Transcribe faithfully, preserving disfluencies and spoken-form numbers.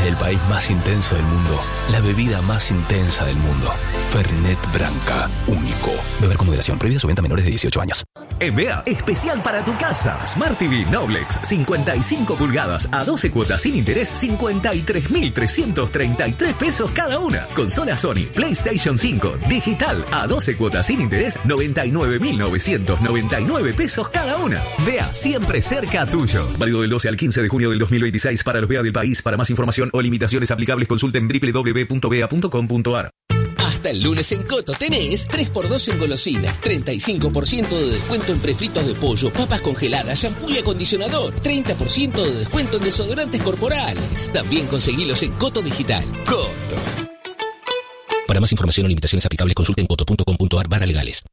Desde el país más intenso del mundo, la bebida más intensa del mundo. Fernet Branca, único. Beber con moderación. Prohibida su venta a menores de dieciocho años. En B E A, especial para tu casa. Smart T V Noblex, cincuenta y cinco pulgadas a doce cuotas sin interés, cincuenta y tres mil trescientos treinta y tres pesos cada una. Consola Sony, PlayStation cinco, digital a doce cuotas sin interés, noventa y nueve mil novecientos noventa y nueve pesos cada una. B E A, siempre cerca tuyo. Válido del doce al quince de junio del dos mil veintiséis para los B E A del país. Para más información o limitaciones aplicables, consulten doble u doble u doble u punto b e a punto com punto a r. Hasta el lunes en Coto tenés tres por dos en golosinas, treinta y cinco por ciento de descuento en prefritos de pollo, papas congeladas, shampoo y acondicionador, treinta por ciento de descuento en desodorantes corporales. También conseguilos en Coto Digital. Coto. Para más información o limitaciones aplicables, consulten coto punto com punto a r barra legales.